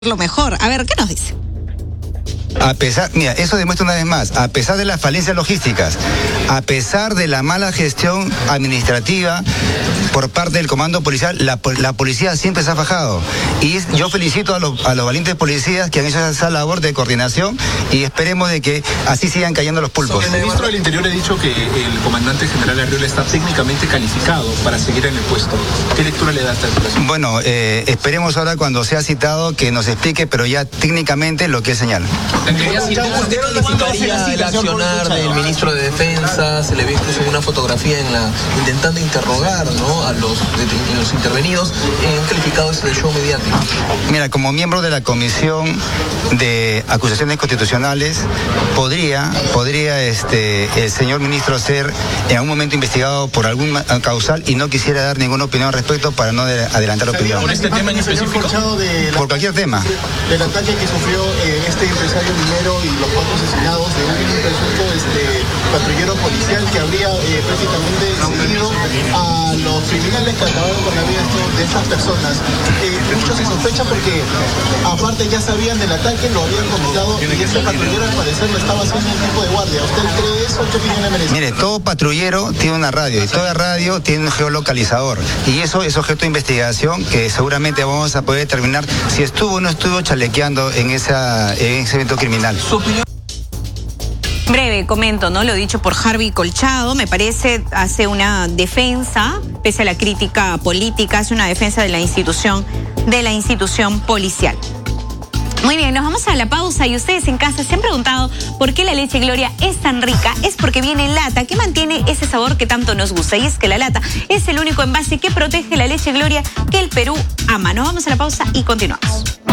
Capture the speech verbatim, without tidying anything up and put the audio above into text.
lo mejor. A ver, ¿qué nos dice? A pesar, mira, eso demuestra una vez más, a pesar de las falencias logísticas, a pesar de la mala gestión administrativa por parte del comando policial, la, la policía siempre se ha fajado. Y es, yo felicito a los, a los valientes policías que han hecho esa labor de coordinación y esperemos de que así sigan cayendo los pulpos. El ministro del Interior ha dicho que el comandante general Arriola está técnicamente calificado para seguir en el puesto. ¿Qué lectura le da a esta situación? Bueno, eh, esperemos ahora cuando sea citado que nos explique, pero ya técnicamente lo que es señal. ¿Usted calificaría el accionar del ministro de Defensa? Se le ve incluso una fotografía en la intentando interrogar, ¿no?, a los, de, los intervenidos. ¿En calificado ese show mediático? Mira, como miembro de la Comisión de Acusaciones Constitucionales, podría, podría este, el señor ministro ser en algún momento investigado por algún causal y no quisiera dar ninguna opinión al respecto para no de, adelantar opinión. ¿Por este tema en específico? Por cualquier tema. Del ataque que sufrió eh, este empresario minero y los cuatro asesinados de un presunto este, patrullero policial que habría eh, prácticamente seguido a los criminales que acabaron con la vida de estas personas. Eh, mucho se sospecha porque aparte ya sabían del ataque, lo habían comentado y ese patrullero al parecer lo estaba haciendo en tiempo de guardia. ¿Usted cree eso? ¿Qué opinión le merece? Mire, todo patrullero tiene una radio y toda radio tiene un geolocalizador y eso es objeto de investigación que seguramente vamos a poder determinar si estuvo o no estuvo chalequeando en, esa, en ese evento criminal. Su opinión. Breve, comento, ¿no? Lo dicho por Harvey Colchado, me parece hace una defensa, pese a la crítica política, hace una defensa de la institución, de la institución policial. Muy bien, nos vamos a la pausa y ustedes en casa se han preguntado por qué la leche Gloria es tan rica. Es porque viene en lata, que mantiene ese sabor que tanto nos gusta. Y es que la lata es el único envase que protege la leche Gloria que el Perú ama. Nos vamos a la pausa y continuamos.